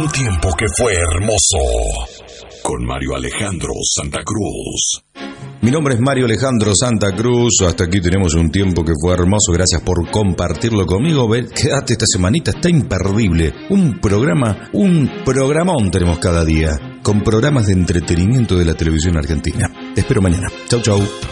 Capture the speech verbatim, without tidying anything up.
Un tiempo que fue hermoso. Con Mario Alejandro Santa Cruz. Mi nombre es Mario Alejandro Santa Cruz. Hasta aquí tenemos un tiempo que fue hermoso. Gracias por compartirlo conmigo. Ve, quédate esta semanita, está imperdible. Un programa, un programón tenemos cada día, con programas de entretenimiento de la televisión argentina. Te espero mañana. Chau, chau.